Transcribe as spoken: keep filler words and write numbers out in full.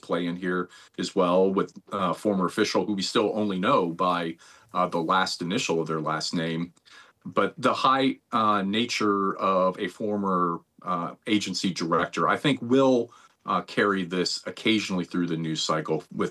play in here as well with a former official who we still only know by uh, the last initial of their last name. But the high uh, nature of a former uh, agency director, I think, will uh, carry this occasionally through the news cycle with